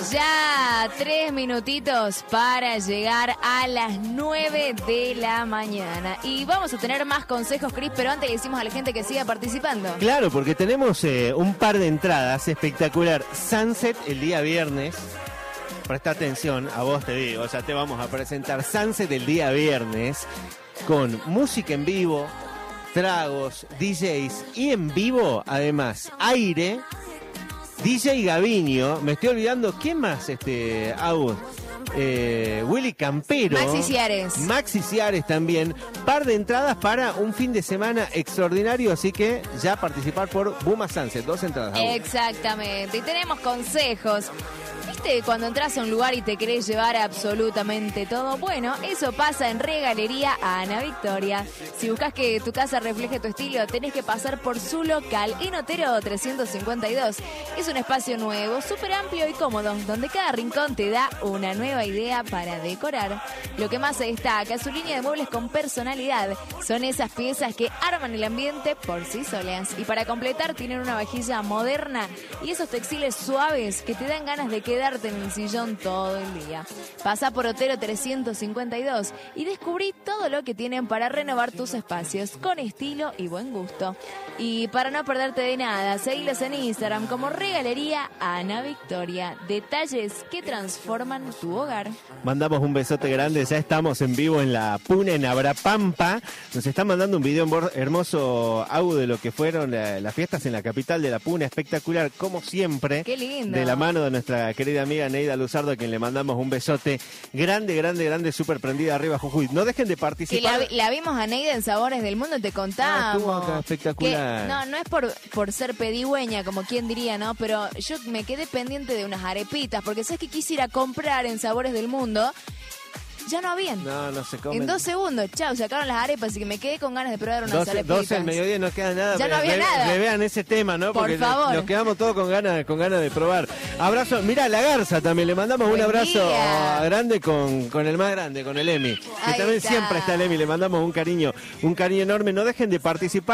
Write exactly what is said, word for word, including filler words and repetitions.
Ya tres minutitos para llegar a las nueve de la mañana. Y vamos a tener más consejos, Cris, pero antes le decimos a la gente que siga participando. Claro, porque tenemos eh, un par de entradas espectacular. Sunset el día viernes. Presta atención, a vos te digo, o sea, te vamos a presentar Sunset el día viernes con música en vivo, tragos, D Js y en vivo, además, aire. D J Gaviño, me estoy olvidando, ¿quién más? Este, Agus, eh, Willy Campero. Maxi Ciares. Maxi Ciares también. Par de entradas para un fin de semana extraordinario, así que ya participar por Buma Sunset, dos entradas. Agus. Exactamente, y tenemos consejos. ¿Viste cuando entras a un lugar y te querés llevar absolutamente todo? Bueno, eso pasa en Regalería Ana Victoria. Si buscas que tu casa refleje tu estilo, tenés que pasar por su local en Otero trescientos cincuenta y dos. Es un espacio nuevo, súper amplio y cómodo, donde cada rincón te da una nueva idea para decorar. Lo que más se destaca es su línea de muebles con personalidad. Son esas piezas que arman el ambiente por sí solas. Y para completar, tienen una vajilla moderna y esos textiles suaves que te dan ganas de quedarte en el sillón todo el día. Pasa por Otero trescientos cincuenta y dos y descubrí todo lo que tienen para renovar tus espacios con estilo y buen gusto. Y para no perderte de nada, seguilos en Instagram como Regalería Ana Victoria. Detalles que transforman tu hogar. Mandamos un besote grande, ya estamos en vivo en la Puna, en Abrapampa. Nos están mandando un video hermoso, audio de lo que fueron la, las fiestas en la capital de la Puna, espectacular como siempre. Qué lindo. De la mano de nuestra querida amiga Neida Luzardo, a quien le mandamos un besote grande, grande, grande, súper prendida arriba Jujuy. No dejen de participar. Que la, la vimos a Neida en Sabores del Mundo, te contamos. Ah, estuvo acá, espectacular. Que, no, no es por, por ser pedigüeña, como quien diría, ¿no? Pero yo me quedé pendiente de unas arepitas, porque sabes que quise ir a comprar en Sabores del Mundo. Ya no habían. No, no se comen. En dos segundos, chao, sacaron las arepas, así que me quedé con ganas de probar unas doce, arepitas. doce al mediodía no queda nada. Ya no había re, nada. re vean ese tema, ¿no? Por Porque favor. Nos quedamos todos con ganas, con ganas de probar. Abrazo. Mirá, la Garza también, le mandamos Buen un abrazo día. grande con, con el más grande, con el Emi. Que Ahí también está. siempre está el Emi, le mandamos un cariño, un cariño enorme. No dejen de participar.